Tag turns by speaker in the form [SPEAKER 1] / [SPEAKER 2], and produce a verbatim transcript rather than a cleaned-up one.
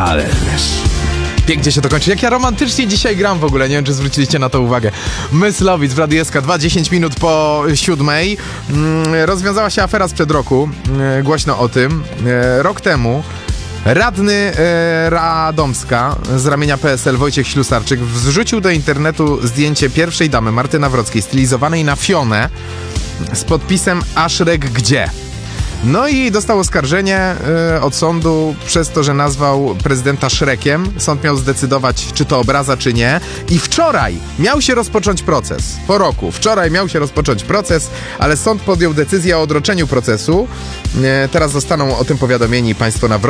[SPEAKER 1] Ale wiesz... Pięknie się to kończy. Jak ja romantycznie dzisiaj gram w ogóle, nie wiem, czy zwróciliście na to uwagę. Myslowic w Radiu S K dwa, dziesięć minut po siódmej. Rozwiązała się afera sprzed roku. Głośno o tym. Rok temu radny e, Radomska z ramienia P S L Wojciech Ślusarczyk wrzucił do internetu zdjęcie pierwszej damy Marty Nawrockiej stylizowanej na Fionę z podpisem A Szrek gdzie? No i dostał oskarżenie y, od sądu przez to, że nazwał prezydenta Szrekiem. Sąd miał zdecydować, czy to obraza, czy nie. I wczoraj miał się rozpocząć proces. Po roku. Wczoraj miał się rozpocząć proces, ale sąd podjął decyzję o odroczeniu procesu. Y, teraz zostaną o tym powiadomieni państwo Nawroccy.